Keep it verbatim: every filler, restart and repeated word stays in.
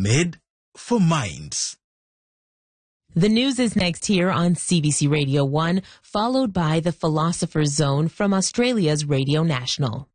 Made for Minds. The news is next here on C B C Radio one, followed by the Philosopher's Zone from Australia's Radio National.